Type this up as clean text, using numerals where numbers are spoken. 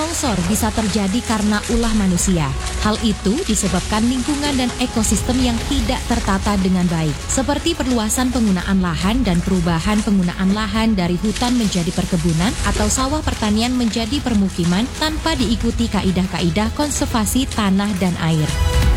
Longsor bisa terjadi karena ulah manusia. Hal itu disebabkan lingkungan dan ekosistem yang tidak tertata dengan baik, seperti perluasan penggunaan lahan dan perubahan penggunaan lahan dari hutan menjadi perkebunan atau sawah pertanian menjadi permukiman tanpa diikuti kaidah-kaidah konservasi tanah dan air.